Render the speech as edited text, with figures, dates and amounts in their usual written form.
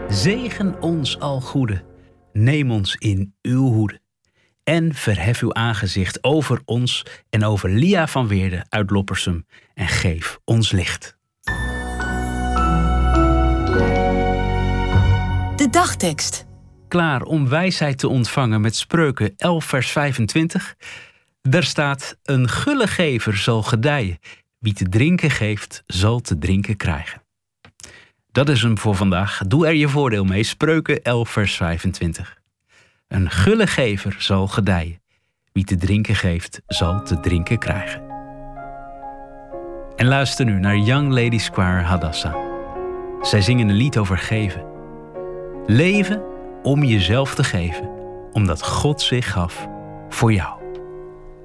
Zegen ons al goede, neem ons in uw hoede. En verhef uw aangezicht over ons en over Lia van Weerde uit Loppersum en geef ons licht. De dagtekst. Klaar om wijsheid te ontvangen met Spreuken 11 vers 25. Daar staat: een gulle gever zal gedijen. Wie te drinken geeft, zal te drinken krijgen. Dat is hem voor vandaag. Doe er je voordeel mee. Spreuken 11 vers 25. Een gulle gever zal gedijen. Wie te drinken geeft, zal te drinken krijgen. En luister nu naar Young Ladies Choir Hadassah. Zij zingen een lied over geven. Leven om jezelf te geven, omdat God zich gaf voor jou.